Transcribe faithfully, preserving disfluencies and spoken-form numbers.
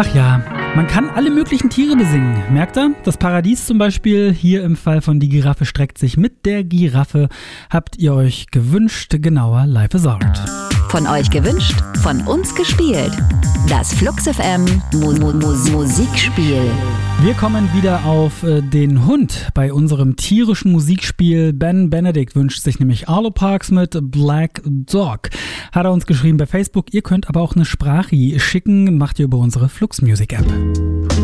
Ach ja, man kann alle möglichen Tiere besingen. Merkt ihr? Das Paradies zum Beispiel, hier im Fall von Die Giraffe streckt sich mit der Giraffe, habt ihr euch gewünscht, genauer Life is Art. Von euch gewünscht, von uns gespielt. Das Flux F M Mu Mu Mu Musikspiel. Wir kommen wieder auf äh, den Hund bei unserem tierischen Musikspiel. Ben Benedict wünscht sich nämlich Arlo Parks mit Black Dog. Hat er uns geschrieben bei Facebook. Ihr könnt aber auch eine Sprache schicken, macht ihr über unsere Flux Music App.